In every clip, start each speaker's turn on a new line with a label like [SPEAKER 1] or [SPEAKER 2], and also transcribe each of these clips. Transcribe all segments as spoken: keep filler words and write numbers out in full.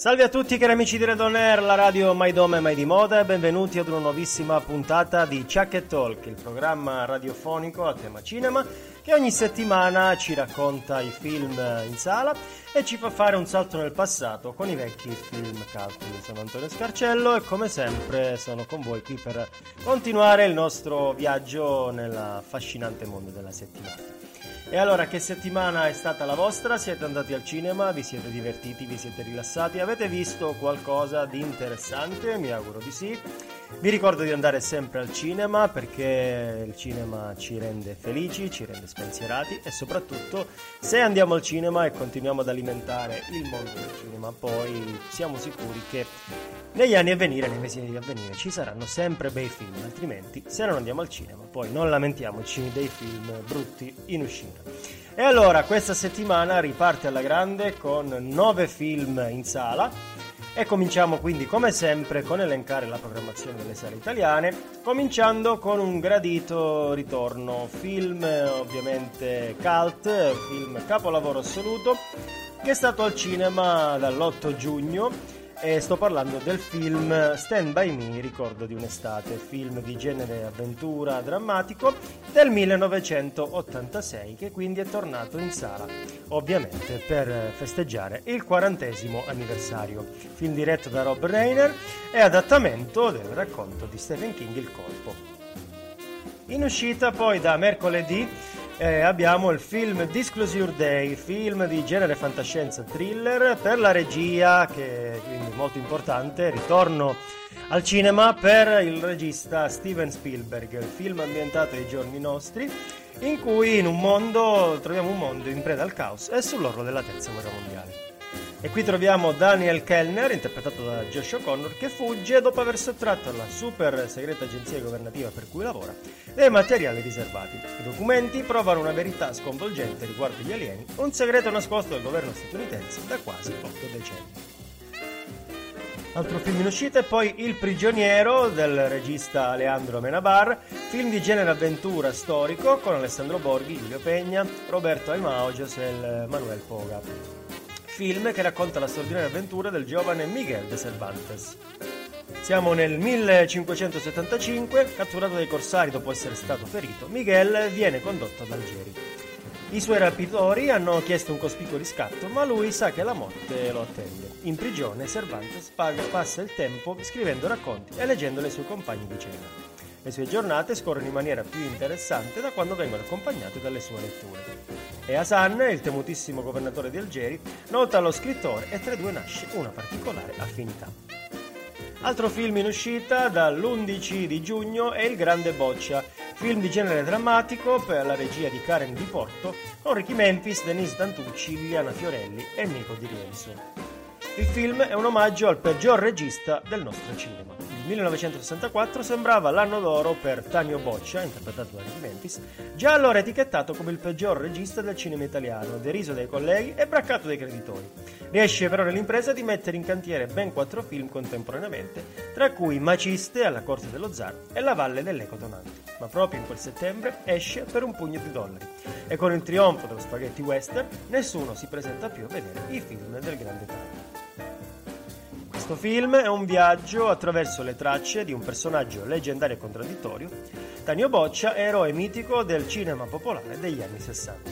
[SPEAKER 1] Salve a tutti cari amici di Red On Air, la radio mai dome mai di moda, e benvenuti ad una nuovissima puntata di Chuck e Talk, il programma radiofonico a tema cinema che ogni settimana ci racconta i film in sala e ci fa fare un salto nel passato con i vecchi film cult. Io sono Antonio Scarcello e come sempre sono con voi qui per continuare il nostro viaggio nell'affascinante mondo della settimana. E allora, che settimana è stata la vostra? Siete andati al cinema? Vi siete divertiti? Vi siete rilassati? Avete visto qualcosa di interessante? Mi auguro di sì. Vi ricordo di andare sempre al cinema perché il cinema ci rende felici, ci rende spensierati e soprattutto se andiamo al cinema e continuiamo ad alimentare il mondo del cinema, poi siamo sicuri che negli anni a venire, nei mesi a venire, ci saranno sempre bei film, altrimenti se non andiamo al cinema poi non lamentiamoci dei film brutti in uscita. E allora questa settimana riparte alla grande con nove film in sala. E cominciamo quindi come sempre con elencare la programmazione delle sale italiane, cominciando con un gradito ritorno, film ovviamente cult, film capolavoro assoluto, che è stato al cinema dall'otto giugno. E sto parlando del film Stand By Me, ricordo di un'estate, film di genere avventura drammatico del millenovecentottantasei, che quindi è tornato in sala, ovviamente per festeggiare il quarantesimo anniversario. Film diretto da Rob Reiner e adattamento del racconto di Stephen King Il Colpo. In uscita poi da mercoledì Eh, abbiamo il film Disclosure Day, film di genere fantascienza thriller per la regia, che è quindi molto importante, ritorno al cinema per il regista Steven Spielberg, il film ambientato ai giorni nostri, in cui in un mondo troviamo un mondo in preda al caos e sull'orlo della terza guerra mondiale. E qui troviamo Daniel Kellner, interpretato da Josh O'Connor, che fugge dopo aver sottratto alla super segreta agenzia governativa per cui lavora dei materiali riservati. I documenti provano una verità sconvolgente riguardo gli alieni, un segreto nascosto dal governo statunitense da quasi otto decenni. Altro film in uscita è poi Il prigioniero del regista Alejandro Amenabar, film di genere avventura storico con Alessandro Borghi, Giulio Pegna, Roberto Aimao, José Manuel Poga. Film che racconta la straordinaria avventura del giovane Miguel de Cervantes. Siamo nel millecinquecentosettantacinque, catturato dai corsari dopo essere stato ferito, Miguel viene condotto ad Algeri. I suoi rapitori hanno chiesto un cospicuo riscatto, ma lui sa che la morte lo attende. In prigione Cervantes paga, passa il tempo scrivendo racconti e leggendo le sue compagne di cena. Le sue giornate scorrono in maniera più interessante da quando vengono accompagnate dalle sue letture. E Hassan, il temutissimo governatore di Algeri, nota lo scrittore e tra i due nasce una particolare affinità. Altro film in uscita dall'undici di giugno è Il Grande Boccia, film di genere drammatico per la regia di Karen Di Porto con Ricky Memphis, Denise Dantucci, Liliana Fiorelli e Nico Di Rienzo. Il film è un omaggio al peggior regista del nostro cinema. Il millenovecentosessantaquattro sembrava l'anno d'oro per Tanio Boccia, interpretato da Ricky Memphis, già allora etichettato come il peggior regista del cinema italiano, deriso dai colleghi e braccato dai creditori. Riesce però nell'impresa di mettere in cantiere ben quattro film contemporaneamente, tra cui Maciste alla corte dello zar e La valle dell'eco tonante. Ma proprio in quel settembre esce per un pugno di dollari. E con il trionfo dello spaghetti western, nessuno si presenta più a vedere i film del grande Tanio. Questo film è un viaggio attraverso le tracce di un personaggio leggendario e contraddittorio, Tanio Boccia, eroe mitico del cinema popolare degli anni sessanta.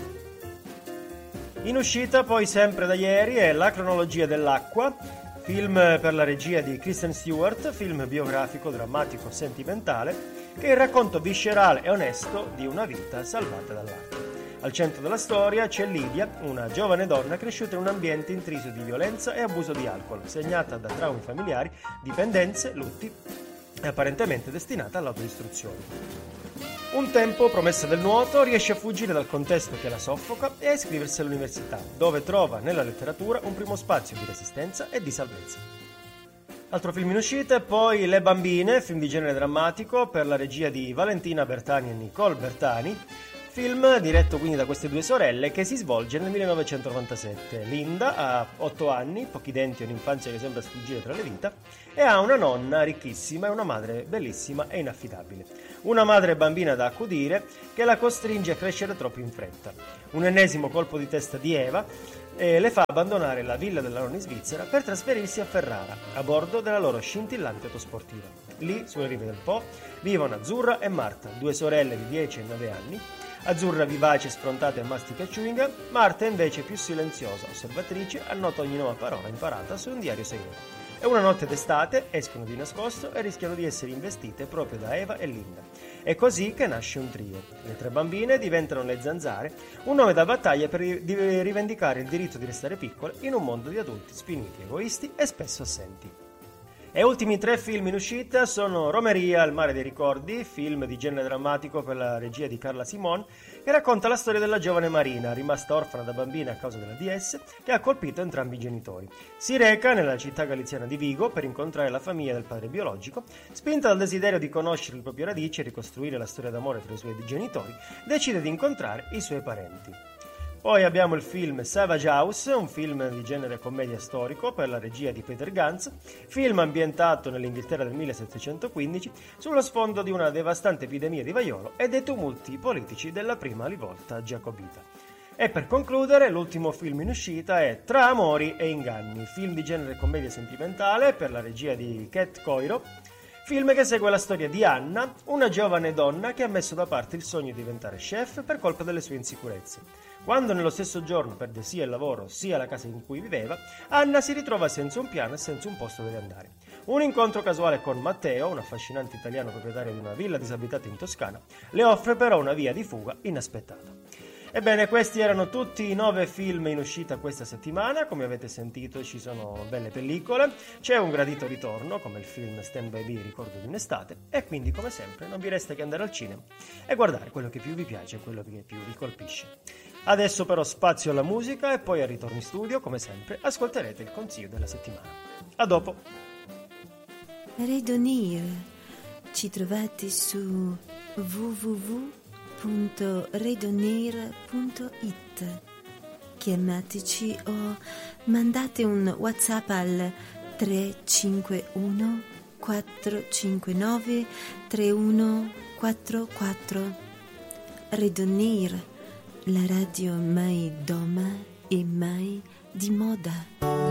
[SPEAKER 1] In uscita poi sempre da ieri è La cronologia dell'acqua, film per la regia di Kristen Stewart, film biografico, drammatico, sentimentale, che è il racconto viscerale e onesto di una vita salvata dall'acqua. Al centro della storia c'è Lidia, una giovane donna cresciuta in un ambiente intriso di violenza e abuso di alcol, segnata da traumi familiari, dipendenze, lutti e apparentemente destinata all'autodistruzione. Un tempo, promessa del nuoto, riesce a fuggire dal contesto che la soffoca e a iscriversi all'università, dove trova nella letteratura un primo spazio di resistenza e di salvezza. Altro film in uscita è poi Le bambine, film di genere drammatico per la regia di Valentina Bertani e Nicole Bertani, film diretto quindi da queste due sorelle che si svolge nel millenovecentonovantasette. Linda ha otto anni, pochi denti e un'infanzia che sembra sfuggire tra le dita, e ha una nonna ricchissima e una madre bellissima e inaffidabile. Una madre bambina da accudire che la costringe a crescere troppo in fretta. Un ennesimo colpo di testa di Eva e le fa abbandonare la villa della nonna in Svizzera per trasferirsi a Ferrara, a bordo della loro scintillante autosportiva. Lì, sulle rive del Po, vivono Azzurra e Marta, due sorelle di dieci e nove anni. Azzurra vivace, sfrontata e mastica chewing gum, Marta invece più silenziosa, osservatrice, annota ogni nuova parola imparata su un diario segreto. E una notte d'estate escono di nascosto e rischiano di essere investite proprio da Eva e Linda. È così che nasce un trio. Le tre bambine diventano le zanzare, un nome da battaglia per rivendicare il diritto di restare piccole in un mondo di adulti sfiniti, egoisti e spesso assenti. E ultimi tre film in uscita sono Romeria, Il mare dei ricordi, film di genere drammatico per la regia di Carla Simon, che racconta la storia della giovane Marina, rimasta orfana da bambina a causa della D S, che ha colpito entrambi i genitori. Si reca nella città galiziana di Vigo per incontrare la famiglia del padre biologico, spinta dal desiderio di conoscere le proprie radici e ricostruire la storia d'amore tra i suoi genitori, decide di incontrare i suoi parenti. Poi abbiamo il film Savage House, un film di genere commedia storico per la regia di Peter Gantz, film ambientato nell'Inghilterra del millesettecentoquindici sullo sfondo di una devastante epidemia di vaiolo e dei tumulti politici della prima rivolta giacobita. E per concludere, l'ultimo film in uscita è Tra amori e inganni, film di genere commedia sentimentale per la regia di Cat Coiro, film che segue la storia di Anna, una giovane donna che ha messo da parte il sogno di diventare chef per colpa delle sue insicurezze. Quando nello stesso giorno perde sia il lavoro sia la casa in cui viveva, Anna si ritrova senza un piano e senza un posto dove andare. Un incontro casuale con Matteo, un affascinante italiano proprietario di una villa disabitata in Toscana, le offre però una via di fuga inaspettata. Ebbene, questi erano tutti i nove film in uscita questa settimana. Come avete sentito, ci sono belle pellicole, c'è un gradito ritorno come il film Stand By Me, Ricordo di un'estate, e quindi come sempre non vi resta che andare al cinema e guardare quello che più vi piace e quello che più vi colpisce. Adesso però spazio alla musica e poi al ritorno in studio, come sempre, ascolterete il consiglio della settimana. A dopo!
[SPEAKER 2] Redonir, ci trovate su w w w punto redonir punto i t. Chiamateci o mandate un WhatsApp al tre cinque uno quattro cinque nove tre uno quattro quattro. Redonir, la radio mai doma e mai di moda.